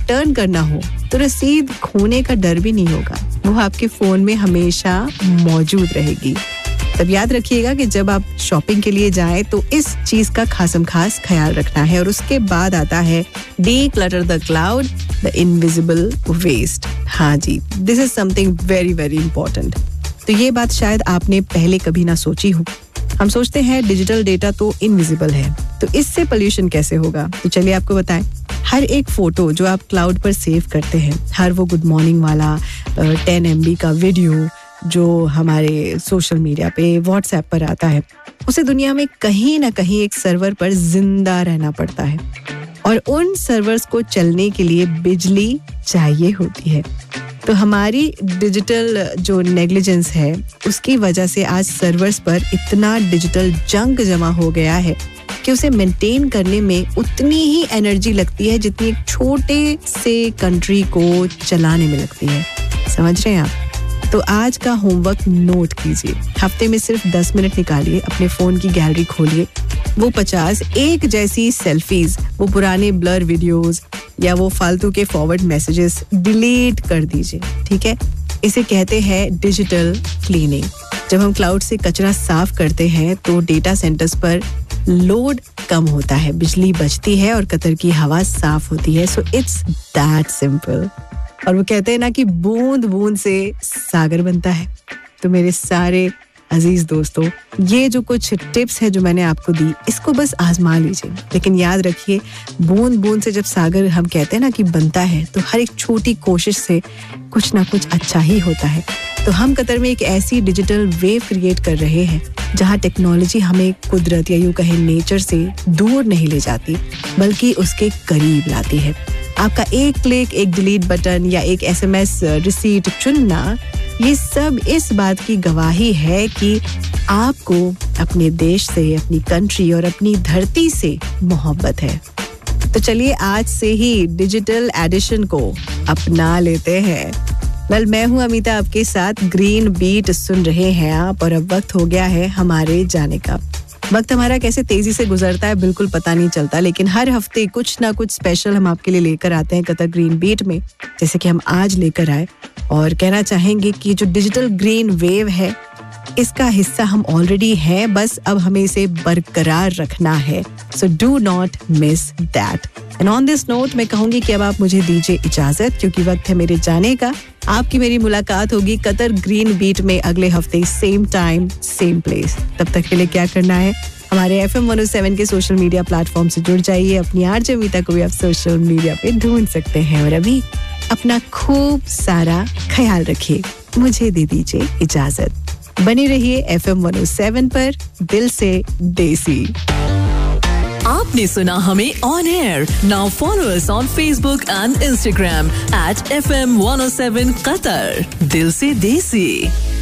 Return करना हो तो रसीद खोने का डर भी नहीं होगा, वो आपके फोन में हमेशा मौजूद रहेगी। तब याद रखिएगा कि जब आप शॉपिंग के लिए जाएं तो इस चीज का खासम खास ख्याल रखना है। और उसके बाद आता है declutter the cloud, the invisible waste। हाँ जी, this is something very very important. तो ये बात शायद आपने पहले कभी ना सोची हो। हम सोचते हैं डिजिटल डेटा तो इनविजिबल है, तो इससे पोल्यूशन कैसे होगा? तो चलिए आपको बताएं। हर एक फोटो जो आप क्लाउड पर सेव करते हैं, हर वो गुड मॉर्निंग वाला 10 MB का वीडियो जो हमारे सोशल मीडिया पे व्हाट्सएप पर आता है, उसे दुनिया में कहीं ना कहीं एक सर्वर पर जिंदा रहना पड़ता है और उन सर्वर्स को चलने के लिए बिजली चाहिए होती है। तो हमारी डिजिटल जो नेग्लिजेंस है उसकी वजह से आज सर्वर्स पर इतना डिजिटल जंक जमा हो गया है कि उसे मेंटेन करने में उतनी ही एनर्जी लगती है जितनी एक छोटे से कंट्री को चलाने में लगती है। समझ रहे हैं आप? तो आज का होमवर्क नोट कीजिए। हफ्ते में सिर्फ 10 मिनट निकालिए, अपने फोन की गैलरी खोलिए, वो 50 एक जैसी सेल्फीज, वो पुराने ब्लर वीडियोस या वो फालतू के फॉरवर्ड मैसेजेस डिलीट कर दीजिए। ठीक है? इसे कहते हैं डिजिटल क्लीनिंग। जब हम क्लाउड से कचरा साफ करते हैं तो डेटा सेंटर्स पर लोड कम होता है, बिजली बचती है और कतर की हवा साफ होती है। So it's that simple. और वो कहते हैं ना कि बूंद बूंद से सागर बनता है। तो मेरे सारे अजीज दोस्तों, ये जो कुछ टिप्स है जो मैंने आपको दी, इसको बस आजमा लीजिए। लेकिन याद रखिए, बूंद बूंद से जब सागर हम कहते हैं ना कि बनता है, तो हर एक छोटी कोशिश से कुछ ना कुछ अच्छा ही होता है। तो हम कतर में एक ऐसी डिजिटल वेव क्रिएट कर रहे हैं जहां टेक्नोलॉजी हमें कुदरत या यूं कहें नेचर से दूर नहीं ले जाती, बल्कि उसके करीब लाती है। आपका एक क्लिक, एक डिलीट बटन या एक SMS रिसीट चुनना, ये सब इस बात की गवाही है कि आपको अपने देश से, अपनी कंट्री और अपनी धरती से मोहब्बत है। तो चलिए आज से ही डिजिटल एडिशन को अपना लेते हैं। वेल, मैं हूं अमिता आपके साथ। ग्रीन बीट सुन रहे हैं आप और अब वक्त हो गया है हमारे जाने का। वक्त हमारा कैसे तेजी से गुजरता है बिल्कुल पता नहीं चलता, लेकिन हर हफ्ते कुछ ना कुछ स्पेशल हम आपके लिए लेकर आते हैं कतर ग्रीन बीट में, जैसे कि हम आज लेकर आए। और कहना चाहेंगे कि जो डिजिटल ग्रीन वेव है, इसका हिस्सा हम ऑलरेडी हैं, बस अब हमें इसे बरकरार रखना है। So do not miss that. And on this note मैं कहूंगी कि अब आप मुझे दीजिए इजाजत, क्योंकि वक्त है मेरे जाने का। आपकी मेरी मुलाकात होगी कतर ग्रीन बीट में अगले हफ्ते, सेम टाइम सेम प्लेस। तब तक के लिए क्या करना है, हमारे FM 107 के सोशल मीडिया प्लेटफॉर्म से जुड़ जाइए। अपनी आरजे अमिता को भी आप सोशल मीडिया पे ढूंढ सकते हैं। और अभी अपना खूब सारा ख्याल रखिए। मुझे दे दीजिए इजाजत। बने रहिए FM 107 पर, दिल से देसी। आपने सुना हमें on air. Now follow us on Facebook and Instagram @FM 107 Qatar। दिल से देसी।